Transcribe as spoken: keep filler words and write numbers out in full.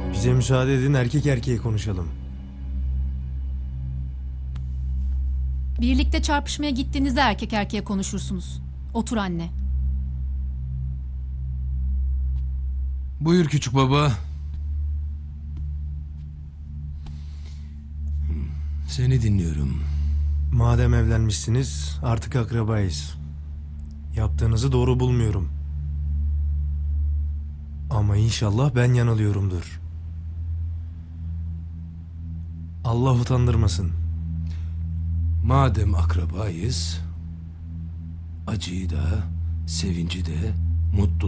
Bize müsaade edin, erkek erkeğe konuşalım. Birlikte çarpışmaya gittiğinizde erkek erkeğe konuşursunuz. Otur anne. Buyur küçük baba. Seni dinliyorum. Madem evlenmişsiniz, artık akrabayız. Yaptığınızı doğru bulmuyorum. Ama inşallah ben yanılıyorumdur. Allah utandırmasın. Madem akrabayız, acıyı da, sevinci de, mutluluğu